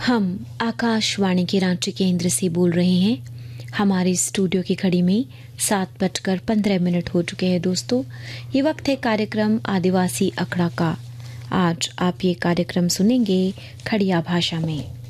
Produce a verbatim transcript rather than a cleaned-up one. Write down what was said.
हम आकाशवाणी के रांची केंद्र से बोल रहे हैं। हमारे स्टूडियो की घड़ी में सात बजकर पंद्रह मिनट हो चुके हैं दोस्तों। ये वक्त है कार्यक्रम आदिवासी अखड़ा का। आज आप ये कार्यक्रम सुनेंगे खड़िया भाषा में।